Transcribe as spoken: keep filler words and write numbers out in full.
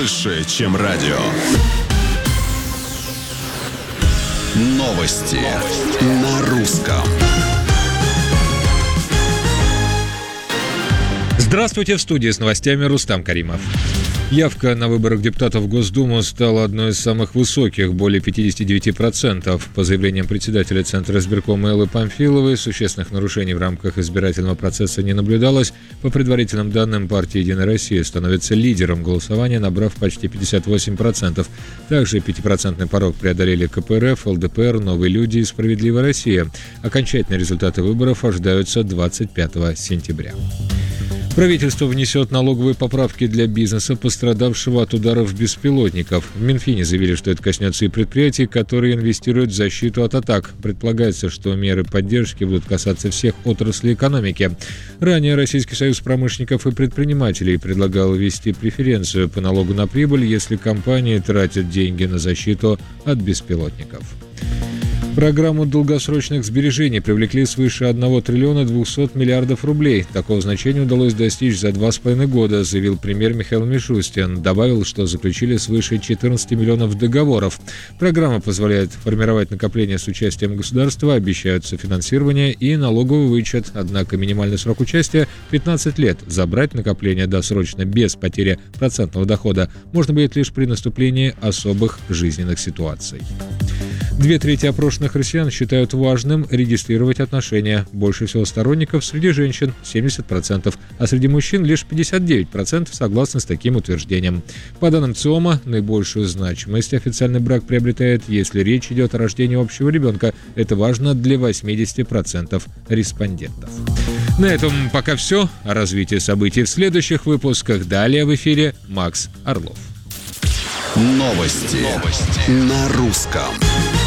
больше, чем радио. Новости на русском. Здравствуйте, в студии с новостями Рустам Каримов. Явка на выборах депутатов в Госдуму стала одной из самых высоких, более пятьдесят девять процентов. По заявлениям председателя Центра избиркома Эллы Памфиловой, существенных нарушений в рамках избирательного процесса не наблюдалось. По предварительным данным, партия «Единая Россия» становится лидером голосования, набрав почти пятьдесят восемь процентов. Также пятипроцентный порог преодолели ка пэ эр эф, эл дэ пэ эр, «Новые люди» и «Справедливая Россия». Окончательные результаты выборов ожидаются двадцать пятого сентября. Правительство внесет налоговые поправки для бизнеса, пострадавшего от ударов беспилотников. В Минфине заявили, что это коснется и предприятий, которые инвестируют в защиту от атак. Предполагается, что меры поддержки будут касаться всех отраслей экономики. Ранее Российский союз промышленников и предпринимателей предлагал ввести преференцию по налогу на прибыль, если компании тратят деньги на защиту от беспилотников. В программу долгосрочных сбережений привлекли свыше одного триллиона двухсот миллиардов рублей. Такого значения удалось достичь за два с половиной года, заявил премьер Михаил Мишустин. Добавил, что заключили свыше четырнадцати миллионов договоров. Программа позволяет формировать накопления с участием государства, обещаются финансирование и налоговый вычет. Однако минимальный срок участия – пятнадцать лет. Забрать накопления досрочно без потери процентного дохода можно будет лишь при наступлении особых жизненных ситуаций. Две трети опрошенных россиян считают важным регистрировать отношения. Больше всего сторонников среди женщин – семьдесят процентов, а среди мужчин лишь пятьдесят девять процентов согласны с таким утверждением. По данным ЦИОМа, наибольшую значимость официальный брак приобретает, если речь идет о рождении общего ребенка. Это важно для восьмидесяти процентов респондентов. На этом пока все. О развитии событий в следующих выпусках. Далее в эфире Макс Орлов. Новости, Новости. на русском.